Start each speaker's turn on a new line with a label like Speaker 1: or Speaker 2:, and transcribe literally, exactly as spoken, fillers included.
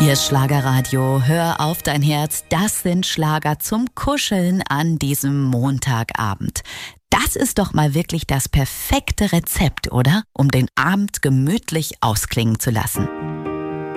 Speaker 1: Hier ist Schlagerradio. Hör auf dein Herz. Das sind Schlager zum Kuscheln an diesem Montagabend. Das ist doch mal wirklich das perfekte Rezept, oder? Um den Abend gemütlich ausklingen zu lassen.